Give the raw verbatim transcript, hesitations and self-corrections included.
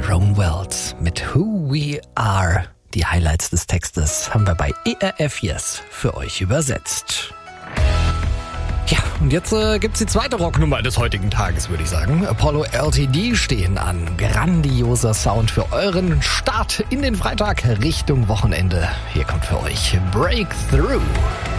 Tyrone Wells mit Who We Are. Die Highlights des Textes haben wir bei E R F Yes für euch übersetzt. Ja, und jetzt äh, gibt's die zweite Rocknummer des heutigen Tages, würde ich sagen. Apollo L T D stehen an. Grandioser Sound für euren Start in den Freitag Richtung Wochenende. Hier kommt für euch Breakthrough.